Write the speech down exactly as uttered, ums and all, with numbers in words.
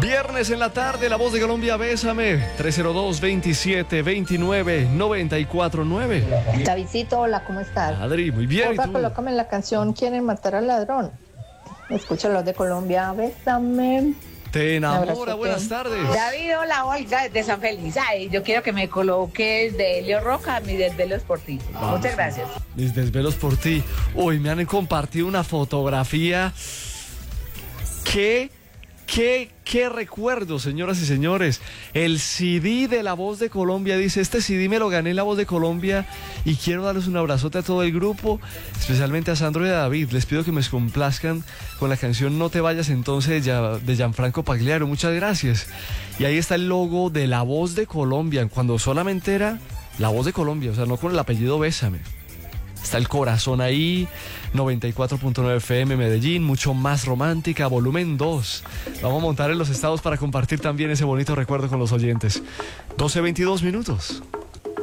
Viernes en la tarde, La Voz de Colombia, Bésame. tres cero dos, veintisiete, veintinueve, noventa y cuatro nueve. Davidcito, hola, ¿cómo estás? Adri, muy bien. Porfa, colócame la canción Quieren matar al ladrón. Escucha los de Colombia, Bésame. Te enamora, buenas tardes. David, hola, Olga, de San Feliz. Ay, yo quiero que me coloques de Leo Roca, mis desvelos por ti. Vamos. Muchas gracias. Mis desvelos por ti. Uy, me han compartido una fotografía. ¿Qué? ¿Qué, qué recuerdo, señoras y señores? El C D de La Voz de Colombia dice, este C D me lo gané en La Voz de Colombia y quiero darles un abrazote a todo el grupo, especialmente a Sandro y a David. Les pido que me complazcan con la canción No te vayas entonces de Gianfranco Pagliaro. Muchas gracias. Y ahí está el logo de La Voz de Colombia, cuando solamente era La Voz de Colombia, o sea, no con el apellido Bésame. Está el corazón ahí, noventa y cuatro punto nueve F M Medellín, mucho más romántica, volumen dos. Vamos a montar en los estados para compartir también ese bonito recuerdo con los oyentes. doce veintidós minutos.